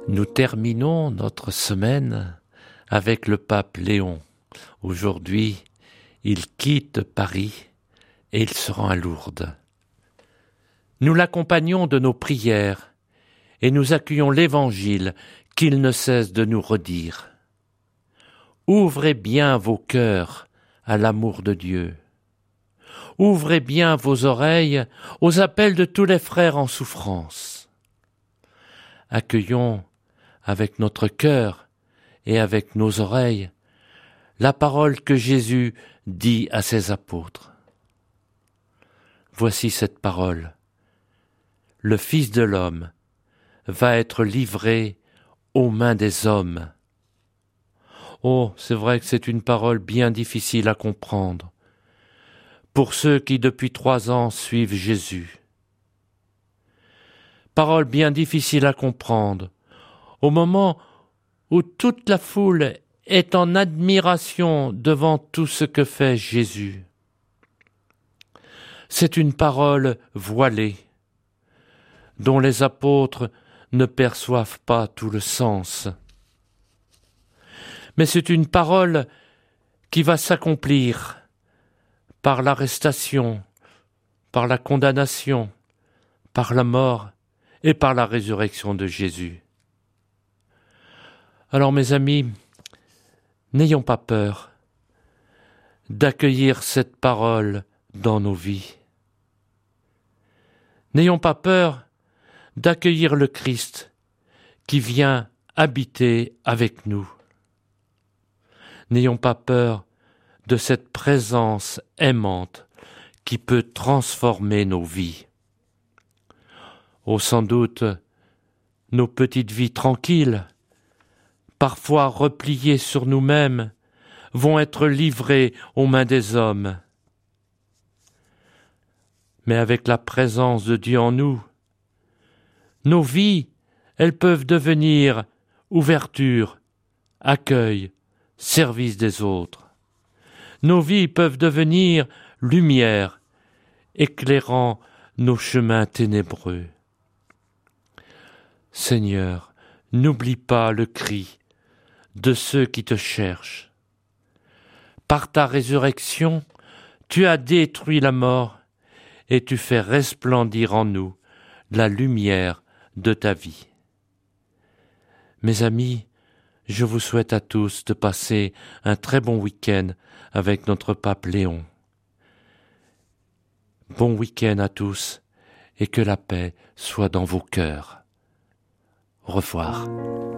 Nous terminons notre semaine avec le pape Léon. Aujourd'hui, il quitte Paris et il se rend à Lourdes. Nous l'accompagnons de nos prières et nous accueillons l'Évangile qu'il ne cesse de nous redire. Ouvrez bien vos cœurs à l'amour de Dieu. Ouvrez bien vos oreilles aux appels de tous les frères en souffrance. Accueillons avec notre cœur et avec nos oreilles la parole que Jésus dit à ses apôtres. Voici cette parole. Le Fils de l'homme va être livré aux mains des hommes. Oh, c'est vrai que c'est une parole bien difficile à comprendre pour ceux qui depuis 3 ans suivent Jésus. Parole bien difficile à comprendre au moment où toute la foule est en admiration devant tout ce que fait Jésus. C'est une parole voilée, dont les apôtres ne perçoivent pas tout le sens. Mais c'est une parole qui va s'accomplir par l'arrestation, par la condamnation, par la mort et par la résurrection de Jésus. Alors mes amis, n'ayons pas peur d'accueillir cette parole dans nos vies. N'ayons pas peur d'accueillir le Christ qui vient habiter avec nous. N'ayons pas peur de cette présence aimante qui peut transformer nos vies. Oh, sans doute, nos petites vies tranquilles, parfois repliées sur nous-mêmes, vont être livrées aux mains des hommes. Mais avec la présence de Dieu en nous, nos vies, elles peuvent devenir ouverture, accueil, service des autres. Nos vies peuvent devenir lumière, éclairant nos chemins ténébreux. Seigneur, n'oublie pas le cri de ceux qui te cherchent. Par ta résurrection, tu as détruit la mort et tu fais resplendir en nous la lumière de ta vie. Mes amis, je vous souhaite à tous de passer un très bon week-end avec notre pape Léon. Bon week-end à tous et que la paix soit dans vos cœurs. Au revoir.